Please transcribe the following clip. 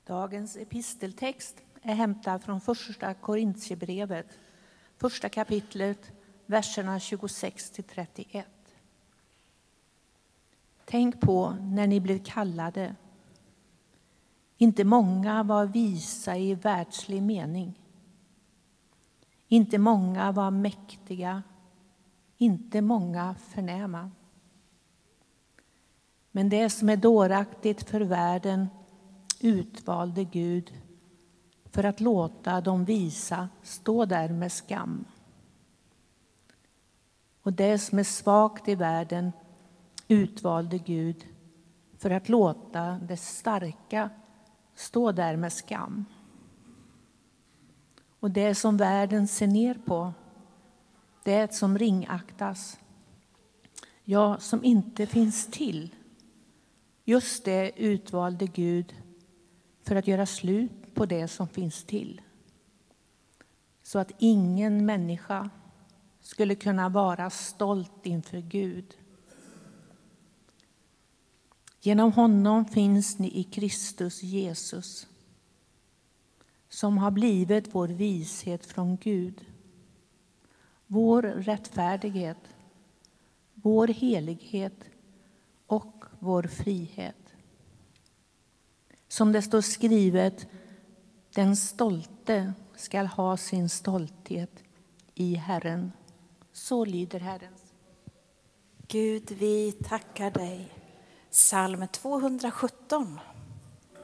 Dagens episteltext är hämtad från första Korintierbrevet, första kapitlet, verserna 26-31. Tänk på när ni blev kallade. Inte många var visa i världslig mening. Inte många var mäktiga, inte många förnäma. Men det som är dåraktigt för världen utvalde Gud för att låta de visa stå där med skam. Och det som är svagt i världen utvalde Gud för att låta det starka stå där med skam. Och det som världen ser ner på, det som ringaktas, ja, som inte finns till, just det utvalde Gud för att göra slut på det som finns till. Så att ingen människa skulle kunna vara stolt inför Gud. Genom honom finns ni i Kristus Jesus, som har blivit vår vishet från Gud, vår rättfärdighet, vår helighet och vår frihet. Som det står skrivet, den stolte skall ha sin stolthet i Herren. Så lyder Herrens. Gud, vi tackar dig. Psalm 217.